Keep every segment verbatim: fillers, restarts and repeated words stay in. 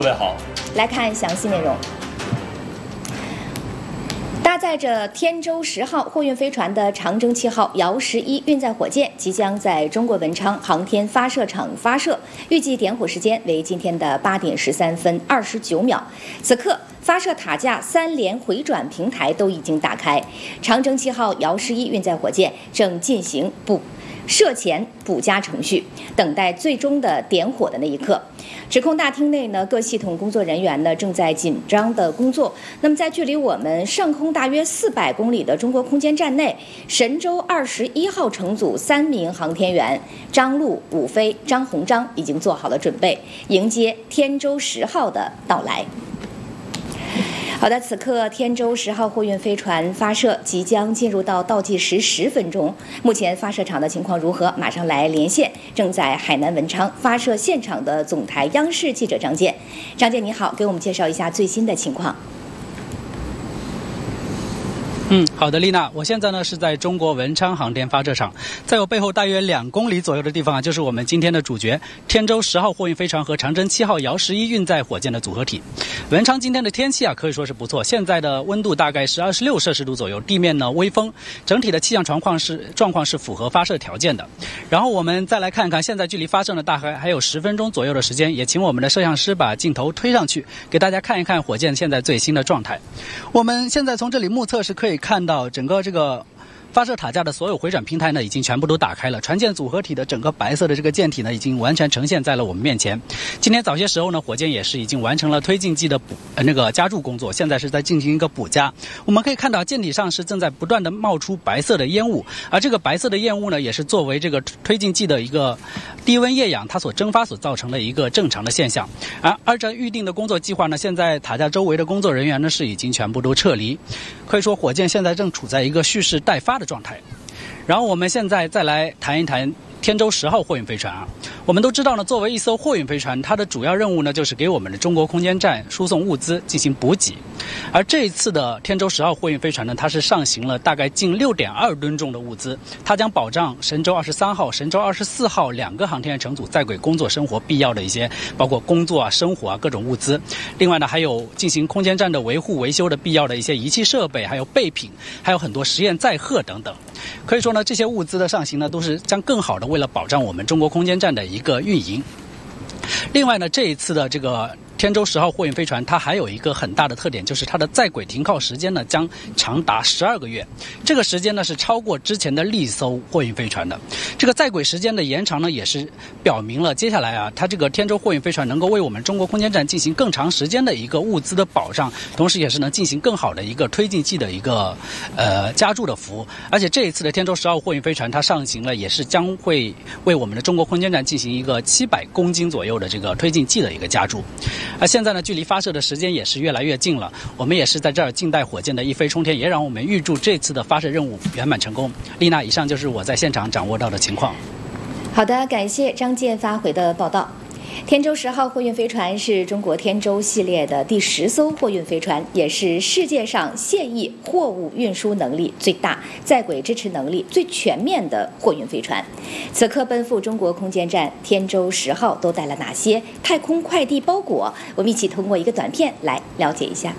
各位好， 来看详细内容。搭载着天舟十号货运飞船的长征七号遥十一运载火箭即将在中国文昌航天发射场发射，预计点火时间为今天的八点十三分二十九秒。此刻，发射塔架三连回转平台都已经打开，长征七号遥十一运载火箭正进行补射前补加程序，等待最终的点火的那一刻。指控大厅内呢，各系统工作人员呢正在紧张的工作。那么，在距离我们上空大约四百公里的中国空间站内，神舟二十一号乘组三名航天员张陆、武飞、张鸿章已经做好了准备，迎接天舟十号的到来。好的，此刻天舟十号货运飞船发射即将进入到倒计时十分钟。目前发射场的情况如何？马上来连线正在海南文昌发射现场的总台央视记者张健。张健你好，给我们介绍一下最新的情况。 嗯，好的，丽娜，我现在呢是在中国文昌航天发射场，在我背后大约两公里左右的地方啊，就是我们今天的主角天舟十号货运飞船和长征七号遥十一运载火箭的组合体。文昌今天的天气啊可以说是不错，现在的温度大概是二十六摄氏度左右，地面呢微风，整体的气象状况是状况是符合发射条件的。然后我们再来看看，现在距离发射呢大概还有十分钟左右的时间，也请我们的摄像师把镜头推上去，给大家看一看火箭现在最新的状态。我们现在从这里目测是可以看到整个这个发射塔架的所有回转平台呢，已经全部都打开了。船舰组合体的整个白色的这个舰体呢，已经完全呈现在了我们面前。今天早些时候呢，火箭也是已经完成了推进剂的补呃那个加注工作，现在是在进行一个补加。我们可以看到舰体上是正在不断的冒出白色的烟雾，而这个白色的烟雾呢，也是作为这个推进剂的一个低温液氧它所蒸发所造成的一个正常的现象。而按照预定的工作计划呢，现在塔架周围的工作人员呢是已经全部都撤离，可以说火箭现在正处在一个蓄势待发的状态。然后我们现在再来谈一谈天舟十号货运飞船啊，我们都知道呢，作为一艘货运飞船，它的主要任务呢就是给我们的中国空间站输送物资进行补给。而这一次的天舟十号货运飞船呢，它是上行了大概近六点二吨重的物资，它将保障神舟二十三号、神舟二十四号两个航天员乘组在轨工作生活必要的一些，包括工作啊、生活啊各种物资。另外呢，还有进行空间站的维护维修的必要的一些仪器设备，还有备品，还有很多实验载荷等等。可以说呢，这些物资的上行呢，都是将更好的为了保障我们中国空间站的一个运营。另外呢，这一次的这个天舟十号货运飞船，它还有一个很大的特点，就是它的在轨停靠时间呢将长达十二个月，这个时间呢是超过之前的历艘货运飞船的。这个在轨时间的延长呢，也是表明了接下来啊，它这个天舟货运飞船能够为我们中国空间站进行更长时间的一个物资的保障，同时也是能进行更好的一个推进剂的一个呃加注的服务。而且这一次的天舟十号货运飞船，它上行了，也是将会为我们的中国空间站进行一个七百公斤左右的这个推进剂的一个加注。而现在呢，距离发射的时间也是越来越近了，我们也是在这儿静待火箭的一飞冲天，也让我们预祝这次的发射任务圆满成功。丽娜，以上就是我在现场掌握到的情况。 好的，感谢张健发回的报道。天舟十号货运飞船是中国天舟系列的第十艘货运飞船，也是世界上现役货物运输能力最大、在轨支持能力最全面的货运飞船。此刻奔赴中国空间站，天舟十号都带了哪些太空快递包裹？我们一起通过一个短片来了解一下。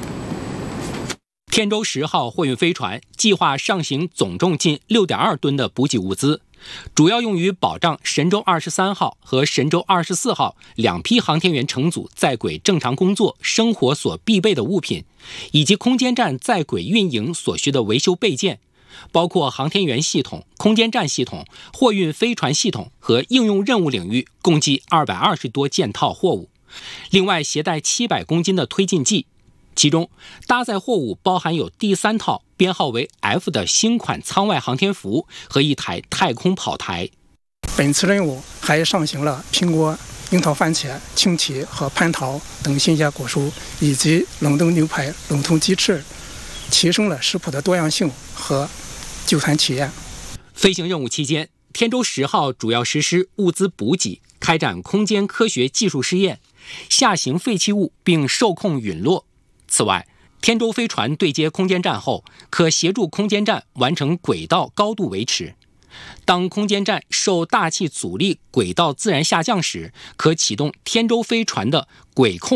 天舟十号货运飞船计划上行总重近六点二吨的补给物资，主要用于保障神舟二十三号和神舟二十四号两批航天员乘组在轨正常工作生活所必备的物品，以及空间站在轨运营所需的维修备件，包括航天员系统、空间站系统、货运飞船系统和应用任务领域，共计二百二十多件套货物。另外携带七百公斤的推进剂，其中搭载货物包含有第三套编号为 F 的新款舱外航天服和一台太空跑台。 本次任务还上行了苹果、樱桃、番茄、青提和蟠桃等新鲜果蔬，以及冷冻牛排、冷冻鸡翅，提升了食谱的多样性和就餐体验。 飞行任务期间，天舟十号主要实施物资补给，开展空间科学技术试验，下行废弃物并受控陨落。此外，天舟飞船对接空间站后，可协助空间站完成轨道高度维持。当空间站受大气阻力轨道自然下降时，可启动天舟飞船的轨控